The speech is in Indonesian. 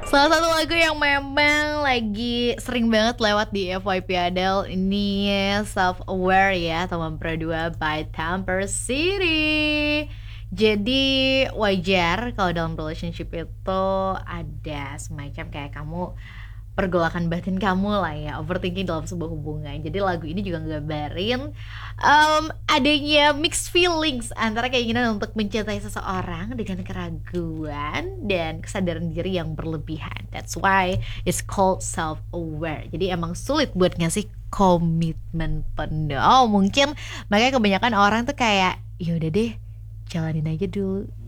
Salah satu lagu yang memang lagi sering banget lewat di FYP Adele ini Self Aware ya, teman berdua by Tamper City. Jadi wajar kalau dalam relationship itu ada semacam kayak kamu pergolakan batin kamu lah ya, overthinking dalam sebuah hubungan. Jadi lagu ini juga ngabarin adanya mixed feelings antara keinginan untuk mencintai seseorang dengan keraguan dan kesadaran diri yang berlebihan. That's why it's called self-aware. Jadi emang sulit buat ngasih komitmen penuh. Mungkin makanya kebanyakan orang tuh kayak, yaudah deh, jalanin aja dulu